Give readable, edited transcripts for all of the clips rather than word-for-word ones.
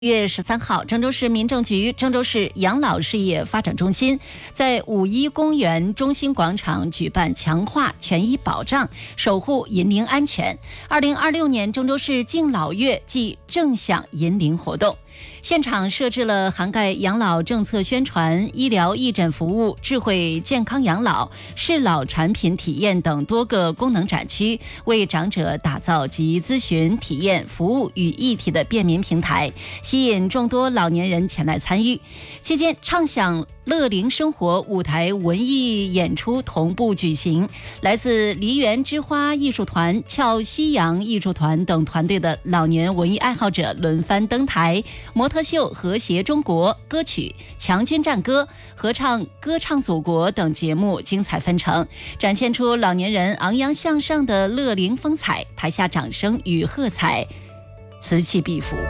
月13号，郑州市民政局、郑州市养老事业发展中心在五一公园中心广场举办强化权益保障、守护银龄安全2026年郑州市敬老月暨正享银龄活动。现场设置了涵盖养老政策宣传、医疗义诊服务、智慧健康养老、适老产品体验等多个功能展区，为长者打造集咨询、体验、服务于一体的便民平台，吸引众多老年人前来参与。期间，畅享乐龄生活舞台文艺演出同步举行，来自梨园之花艺术团、俏西洋艺术团等团队的老年文艺爱好者轮番登台，模特秀、和谐中国歌曲、强军战歌、合唱歌唱祖国等节目精彩纷呈，展现出老年人昂扬向上的乐龄风采，台下掌声与喝彩此起彼伏。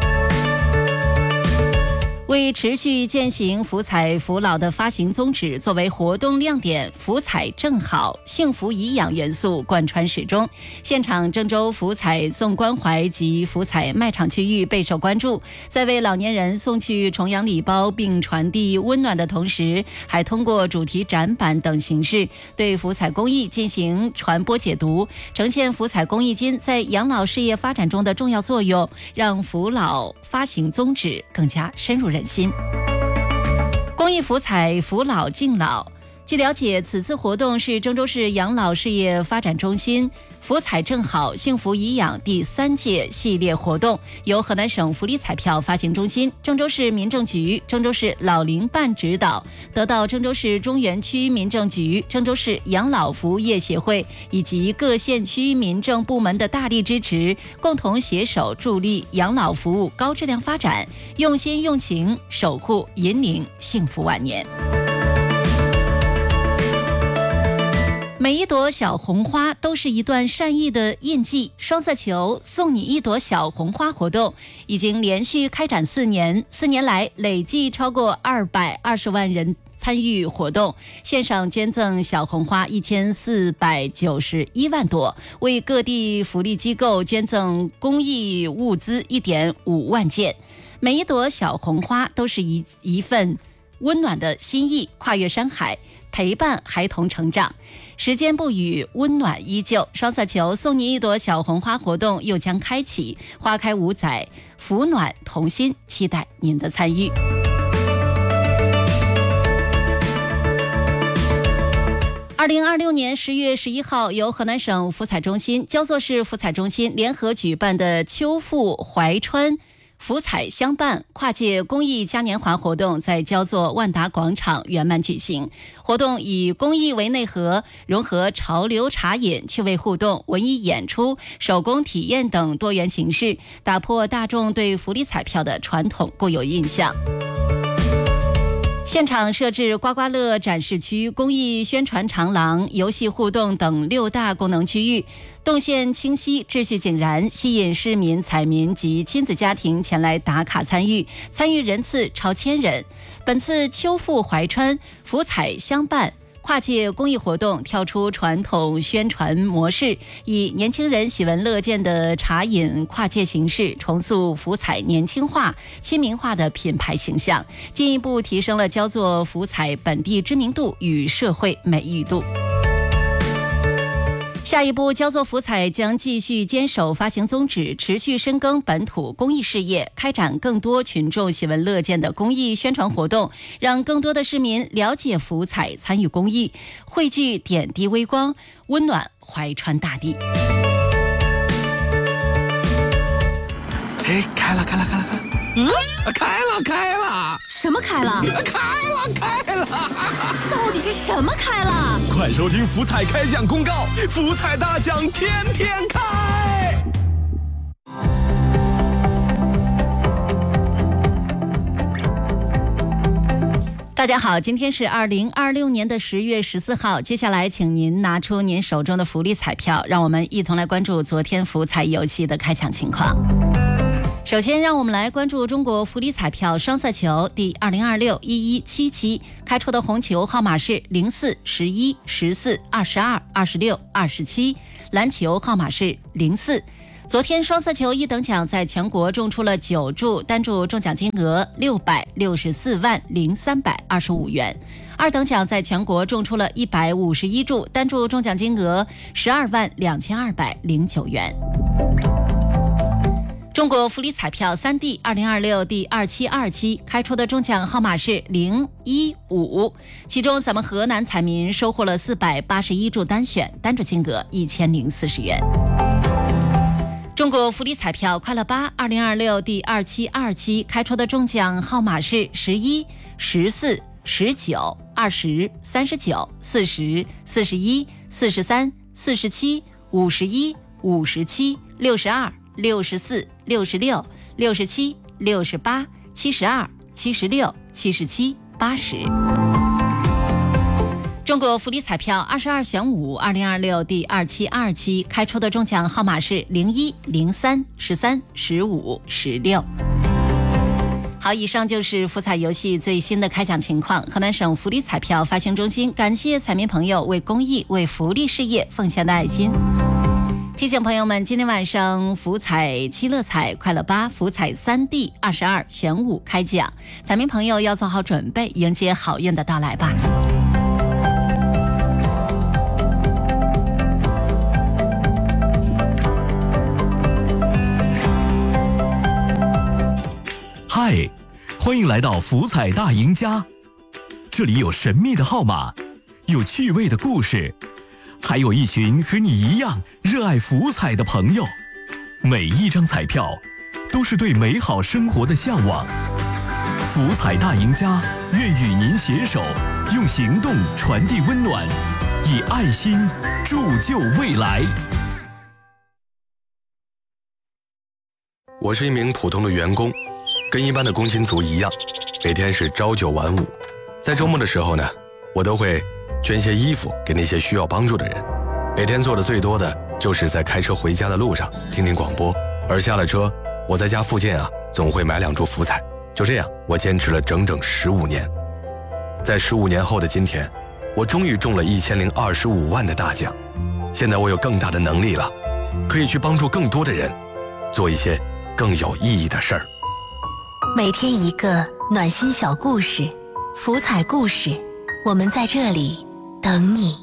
为持续践行福彩福老的发行宗旨，作为活动亮点，福彩正好、幸福颐养元素贯穿始终。现场郑州福彩送关怀及福彩卖场区域备受关注，在为老年人送去重阳礼包并传递温暖的同时，还通过主题展板等形式对福彩公益进行传播解读，呈现福彩公益金在养老事业发展中的重要作用，让福老发行宗旨更加深入人心。公益福彩福老敬老。据了解，此次活动是郑州市养老事业发展中心福彩正好幸福颐养第3届系列活动，由河南省福利彩票发行中心、郑州市民政局、郑州市老龄办指导，得到郑州市中原区民政局、郑州市养老服务业协会以及各县区民政部门的大力支持，共同携手助力养老服务高质量发展，用心用情守护银龄幸福晚年。每一朵小红花都是一段善意的印记，双色球送你一朵小红花活动已经连续开展4年，4年来累计超过220万人参与活动，线上捐赠小红花1491万朵，为各地福利机构捐赠公益物资1.5万件。每一朵小红花都是一份温暖的心意，跨越山海，陪伴孩童成长。时间不语，温暖依旧。双色球送你一朵小红花活动又将开启，花开5载，福暖同心，期待您的参与。2026年10月11号，由河南省福彩中心、焦作市福彩中心联合举办的秋富怀川福彩相伴跨界公益嘉年华活动在焦作万达广场圆满举行。活动以公益为内核，融合潮流茶饮、趣味互动、文艺演出、手工体验等多元形式，打破大众对福利彩票的传统固有印象。现场设置刮刮乐展示区、公益宣传长廊、游戏互动等6大功能区域，动线清晰，秩序井然，吸引市民、彩民及亲子家庭前来打卡参与，参与人次超1000人。本次秋富怀川福彩相伴跨界公益活动跳出传统宣传模式，以年轻人喜闻乐见的茶饮跨界形式，重塑福彩年轻化、亲民化的品牌形象，进一步提升了焦作福彩本地知名度与社会美誉度。下一步，焦作福彩将继续坚守发行宗旨，持续深耕本土公益事业，开展更多群众喜闻乐见的公益宣传活动，让更多的市民了解福彩，参与公益，汇聚点滴微光，温暖怀川大地。 哎，开了！开了！ 什么开了？ 开了！ 到底是什么开了？ 快收听福彩开奖公告，福彩大奖天天开！ 大家好，今天是2026年的10月14号，接下来请您拿出您手中的福利彩票，让我们一同来关注昨天福彩游戏的开奖情况。首先让我们来关注中国福利彩票双色球第2026-1177，开出的红球号码是04、11、14、22、26、27，蓝球号码是04。 昨天双色球一等奖在全国中出了9注，单注中奖金额664万0325元。二等奖在全国中出了151注，单注中奖金额12万2209元。中国福利彩票3D 2026第272期开出的中奖号码是015，其中咱们河南彩民收获了481注单选，单注金额1040元。中国福利彩票快乐8 2026第272期开出的中奖号码是11、14、19、20、39、40、41、43、47、51、57、62、64、66、67、68、72、76、77、80。中国福利彩票22选5 2026第272期开出的中奖号码是01、03、13、15、16。好，以上就是福彩游戏最新的开奖情况。河南省福利彩票发行中心感谢彩民朋友为公益、为福利事业奉献的爱心。提醒朋友们，今天晚上福彩7乐彩快乐8福彩3D 22选5开奖，彩民朋友要做好准备，迎接好运的到来吧。 嗨，欢迎来到福彩大赢家，这里有神秘的号码，有趣味的故事，还有一群和你一样热爱福彩的朋友。每一张彩票都是对美好生活的向往。福彩大赢家愿与您携手，用行动传递温暖，以爱心铸就未来。 我是一名普通的员工，跟一般的工薪族一样，每天是朝9晚5。在周末的时候呢，我都会捐些衣服给那些需要帮助的人。每天做的最多的就是在开车回家的路上听听广播，而下了车，我在家附近总会买2注福彩。就这样，我坚持了整整15年。在15年后的今天，我终于中了1025万的大奖。现在我有更大的能力了，可以去帮助更多的人，做一些更有意义的事儿。 每天一个暖心小故事，福彩故事，我们在这里等你。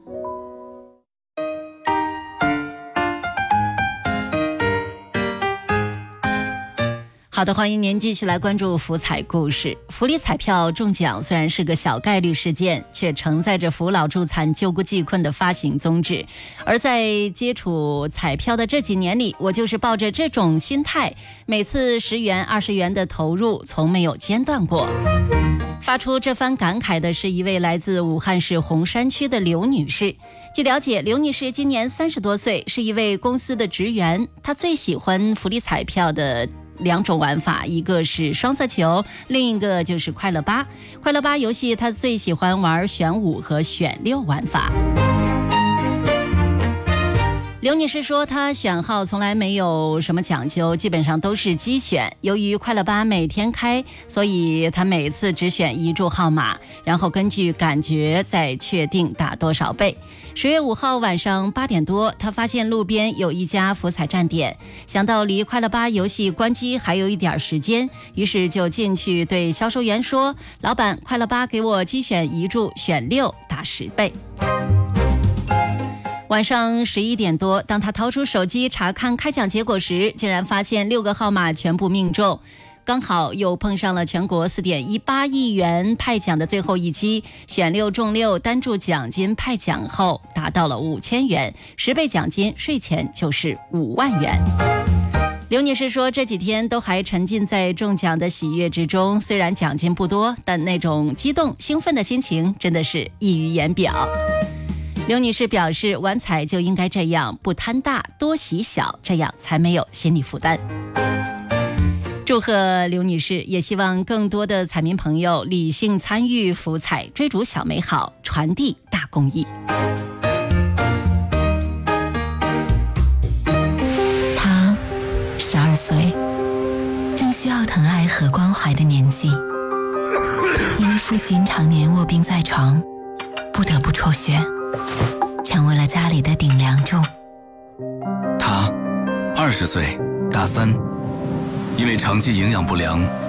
好的，欢迎您继续来关注福彩故事。福利彩票中奖虽然是个小概率事件，却承载着扶老助残、救孤济困的发行宗旨。而在接触彩票的这几年里，我就是抱着这种心态，每次10元、20元的投入从没有间断过。发出这番感慨的是一位来自武汉市洪山区的刘女士。据了解，刘女士今年30多岁，是一位公司的职员。她最喜欢福利彩票的2种玩法，一个是双色球，另一个就是快乐8。快乐8游戏她最喜欢玩选5和选6玩法。刘女士说，她选号从来没有什么讲究，基本上都是机选。由于快乐8每天开，所以她每次只选1注号码，然后根据感觉再确定打多少倍。10月5号晚上8点多，她发现路边有一家福彩站点，想到离快乐8游戏关机还有一点时间，于是就进去对销售员说：“老板，快乐8给我机选1注选6打10倍。”晚上11点多，当他掏出手机查看开奖结果时，竟然发现6个号码全部命中，刚好又碰上了全国4.18亿元派奖的最后一期，选6中6，单注奖金派奖后达到了5000元，10倍奖金税前就是5万元。刘女士说，这几天都还沉浸在中奖的喜悦之中，虽然奖金不多，但那种激动兴奋的心情真的是溢于言表。刘女士表示，玩彩就应该这样，不贪大，多喜小，这样才没有心理负担。祝贺刘女士，也希望更多的彩民朋友理性参与福彩，追逐小美好，传递大公益。 她12岁，正需要疼爱和关怀的年纪，因为父亲常年卧病在床，不得不辍学，成为了家里的顶梁柱。 他 20岁，大3，因为长期营养不良，